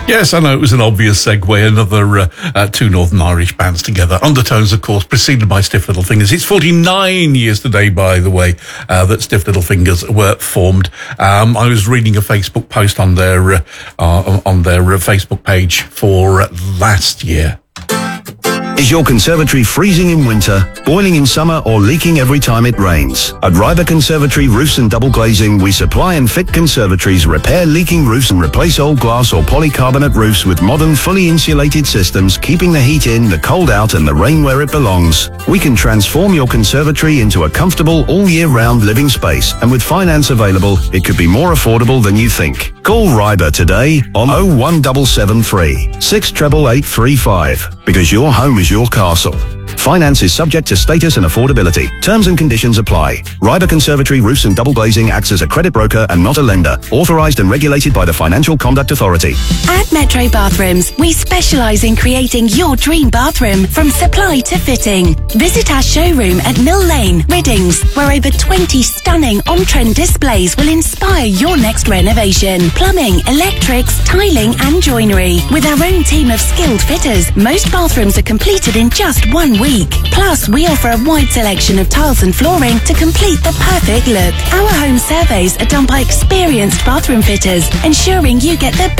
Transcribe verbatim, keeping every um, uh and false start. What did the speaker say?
Yes, I know it was an obvious segue. Another uh, uh, two Northern Irish bands together. Undertones, of course, preceded by Stiff Little Fingers. It's forty-nine years today, by the way, uh, that Stiff Little Fingers were formed. Um, I was reading a Facebook post on their uh, uh, on their uh, Facebook page for uh, last year. Is your conservatory freezing in winter, boiling in summer, or leaking every time it rains? At Ryber Conservatory Roofs and Double Glazing, we supply and fit conservatories, repair leaking roofs and replace old glass or polycarbonate roofs with modern, fully insulated systems, keeping the heat in, the cold out, and the rain where it belongs. We can transform your conservatory into a comfortable, all-year-round living space, and with finance available, it could be more affordable than you think. Call Ryber today on oh one seven seven three, six eight eight eight three five, because your home is your castle. Finance is subject to status and affordability. Terms and conditions apply. Ryber Conservatory Roofs and Double Glazing acts as a credit broker and not a lender. Authorized and regulated by the Financial Conduct Authority. At Metro Bathrooms, we specialise in creating your dream bathroom from supply to fitting. Visit our showroom at Mill Lane, Riddings, where over twenty stunning on-trend displays will inspire your next renovation. Plumbing, electrics, tiling and joinery. With our own team of skilled fitters, most bathrooms are completed in just one week. Plus, we offer a wide selection of tiles and flooring to complete the perfect look. Our home surveys are done by experienced bathroom fitters, ensuring you get the